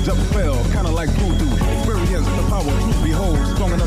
just fell, kinda like voodoo. Experience the power truth beholds, strong